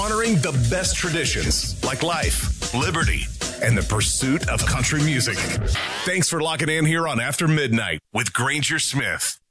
honoring the best traditions like life, liberty, and the pursuit of country music. Thanks for locking in here on After Midnight with Granger Smith.